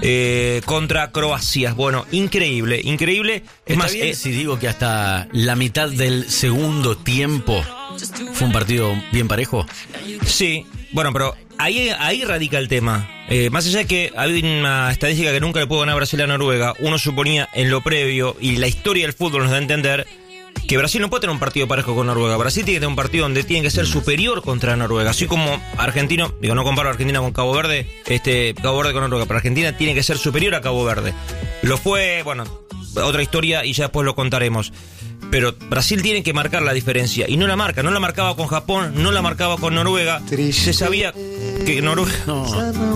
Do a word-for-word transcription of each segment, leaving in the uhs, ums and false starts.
eh, contra Croacia. Bueno, increíble, increíble. Es ¿Está más, bien eh, si digo que hasta la mitad del segundo tiempo fue un partido bien parejo? Sí, bueno, pero ahí, ahí radica el tema. Eh, más allá de que hay una estadística que nunca le pudo ganar Brasil a Noruega, uno suponía en lo previo, y la historia del fútbol nos da a entender, que Brasil no puede tener un partido parejo con Noruega. Brasil tiene que tener un partido donde tiene que ser superior contra Noruega. Así como Argentina, digo, no comparo a Argentina con Cabo Verde, este Cabo Verde con Noruega, pero Argentina tiene que ser superior a Cabo Verde. Lo fue, bueno, otra historia y ya después lo contaremos. Pero Brasil tiene que marcar la diferencia, y no la marca, no la marcaba con Japón, no la marcaba con Noruega. Se sabía que Noruega... No,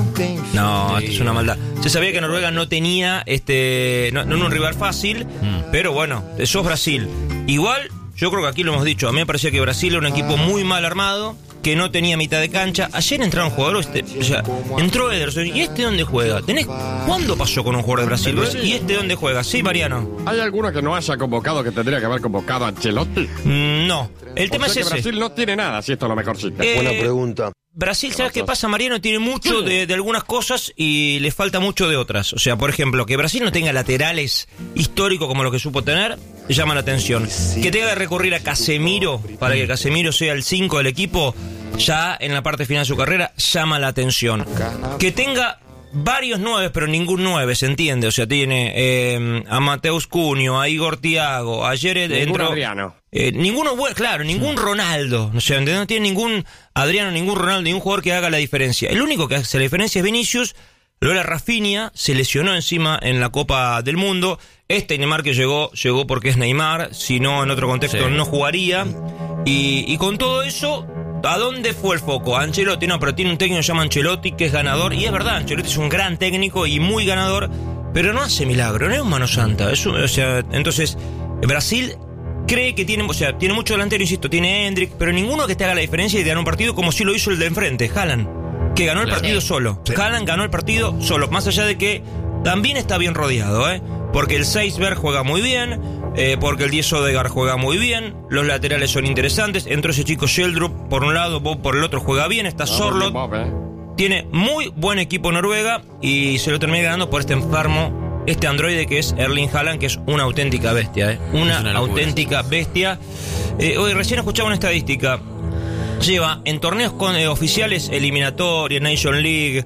no, esto es una maldad. Se sabía que Noruega no tenía, este, no, no era un rival fácil, mm. pero bueno, sos Brasil. Igual, yo creo que aquí lo hemos dicho, a mí me parecía que Brasil era un equipo muy mal armado, que no tenía mitad de cancha. Ayer entraron jugadores, este, o sea, entró Ederson. ¿Y este dónde juega? ¿Tenés, ¿Cuándo pasó con un jugador de Brasil? ¿Y este dónde juega? Sí, Mariano. ¿Hay alguno que no haya convocado que tendría que haber convocado a Ancelotti? Mm, no. El tema o sea es que ese. Brasil no tiene nada, si esto es lo mejorcito. Eh, Buena pregunta. Brasil, ¿sabes qué pasa, Mariano? Tiene mucho de, de algunas cosas y le falta mucho de otras. O sea, por ejemplo, que Brasil no tenga laterales históricos como lo que supo tener, llama la atención. Que tenga que recurrir a Casemiro para que Casemiro sea el cinco del equipo, ya en la parte final de su carrera, llama la atención. Que tenga varios nueve, pero ningún nueve, ¿se entiende? O sea, tiene eh, a Mateus Cunha, a Igor Thiago, ayer entró... Adriano. Eh, ninguno, bueno, claro, ningún Ronaldo, o sea, no tiene ningún Adriano, ningún Ronaldo, ningún jugador que haga la diferencia. El único que hace la diferencia es Vinicius. Lo era Rafinha, se lesionó encima en la Copa del Mundo. Este Neymar que llegó, llegó porque es Neymar, si no en otro contexto sí. no jugaría. Y, y con todo eso, ¿a dónde fue el foco? Ancelotti, no, pero tiene un técnico que se llama Ancelotti, que es ganador, y es verdad, Ancelotti es un gran técnico y muy ganador, pero no hace milagro, no es un mano santa. Es un, o sea, entonces, Brasil cree que tiene, o sea, tiene mucho delantero, insisto, tiene Endrick, pero ninguno que te haga la diferencia y te gane un partido como si lo hizo el de enfrente, Haaland, que ganó el claro. partido solo. Sí. Haaland ganó el partido solo, más allá de que también está bien rodeado, ¿eh? Porque el Seisberg juega muy bien, eh, porque el diez Odegaard juega muy bien, los laterales son interesantes, entró ese chico Sheldrup por un lado, Bob por el otro juega bien, está no, Sorloth, Bob, eh. tiene muy buen equipo Noruega y se lo termina ganando por este enfermo, este androide que es Erling Haaland, que es una auténtica bestia, ¿eh? Una, una auténtica bestia. Eh, hoy recién escuchaba una estadística. Lleva en torneos con, eh, oficiales, eliminatorias, Nation League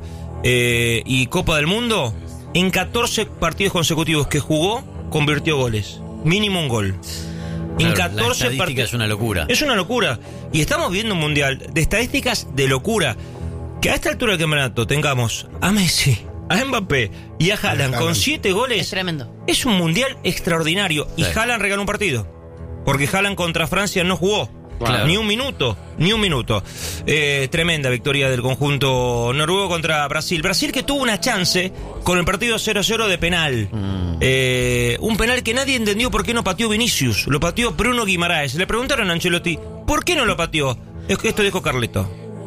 eh, y Copa del Mundo, en catorce partidos consecutivos que jugó, convirtió goles. Mínimo un gol. Claro, en catorce partidos. Es una locura. Es una locura. Y estamos viendo un mundial de estadísticas de locura. Que a esta altura del campeonato tengamos a Messi, a Mbappé y a Haaland con siete goles. Es tremendo. Es un mundial extraordinario. Y sí. Haaland regaló un partido. Porque Haaland contra Francia no jugó. Claro. Ni un minuto, ni un minuto. Eh, tremenda victoria del conjunto noruego contra Brasil. Brasil que tuvo una chance con el partido cero cero de penal. Mm. Eh, un penal que nadie entendió por qué no pateó Vinicius. Lo pateó Bruno Guimaraes. Le preguntaron a Ancelotti, ¿por qué no lo pateó? Esto dijo Carleto.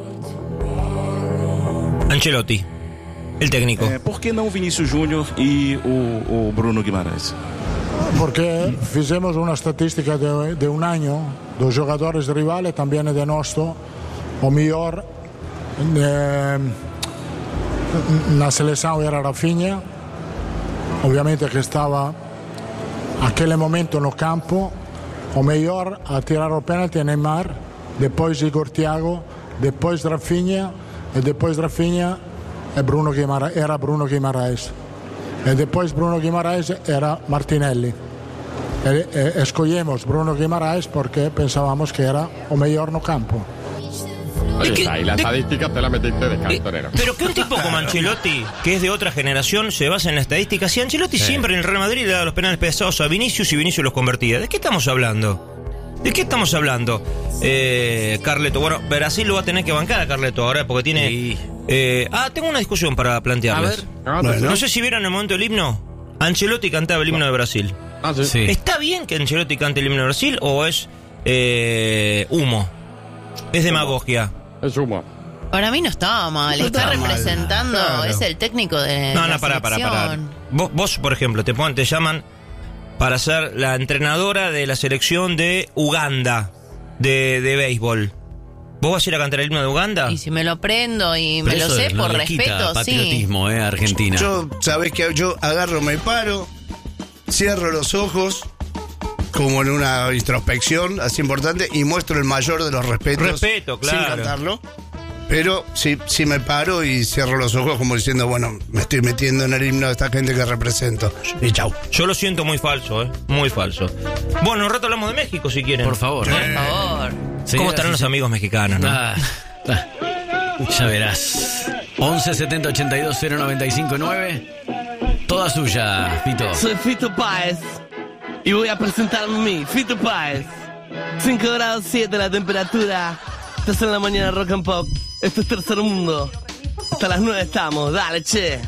Ancelotti, el técnico. Eh, ¿Por qué no Vinicius Júnior y o, o Bruno Guimaraes? Porque fizemos una statistica de, de un año dos jogadores rivales, también de nuestro, o mejor eh, na selección era Rafinha, obviamente que estaba aquel momento no campo, o mejor a tirar o penalti Neymar, después Igor Thiago, después Rafinha, e después Rafinha e Bruno Guimaraes, era Bruno Guimaraes. E después Bruno Guimaraes era Martinelli. E, e, escogimos Bruno Guimaraes porque pensábamos que era o mejor no campo. Oye, que, ahí la de, estadística te la metiste de cantonero. Eh, pero que un tipo como Ancelotti, que es de otra generación, se basa en la estadística. Si Ancelotti sí. siempre en el Real Madrid le daba los penales pesados a Vinicius y Vinicius los convertía. ¿De qué estamos hablando? ¿De qué estamos hablando? Eh, Carleto, bueno, Brasil lo va a tener que bancar a Carleto ahora porque tiene... Sí. Eh, ah, tengo una discusión para plantearles. A ver. Bueno. No sé si vieron el momento del himno. Ancelotti cantaba el himno de Brasil. Ah, sí. Sí. ¿Está bien que Ancelotti cante el himno de Brasil o es eh, humo? Es demagogia. Es humo. Para mí no estaba mal, No está estaba mal. representando, Claro. es el técnico de No, la no, pará, pará, pará. selección. Vos, vos, por ejemplo, te, ponen, te llaman para ser la entrenadora de la selección de Uganda de, de béisbol. ¿Vos vas a ir a cantar el himno de Uganda? Y si me lo prendo y Pero me lo eso sé no por le quita respeto, sí. patriotismo, eh, a Argentina. Yo, sabés que yo agarro, me paro, cierro los ojos, como en una introspección así importante, y muestro el mayor de los respetos. Respeto, claro. Sin cantarlo. Pero si, si me paro y cierro los ojos como diciendo, bueno, me estoy metiendo en el himno de esta gente que represento. Y chau. Yo lo siento muy falso, ¿eh? Muy falso. Bueno, un rato hablamos de México si quieren. Por favor. Por favor. ¿Cómo estarán los amigos mexicanos, no? Ah, ah, ya verás. once setenta ochenta y dos cero noventa y cinco nueve. Toda suya, Fito. Soy Fito Páez y voy a presentarme a mí, Fito Páez. cinco grados siete la temperatura. Estás en la mañana Rock and Pop. Esto es Tercer Mundo. Hasta las nueve estamos. Dale, che.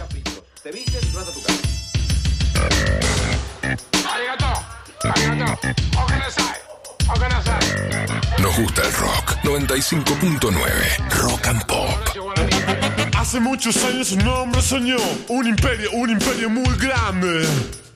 Nos gusta el rock. noventa y cinco punto nueve Rock and Pop. Hace muchos años un hombre soñó un imperio, un imperio muy grande.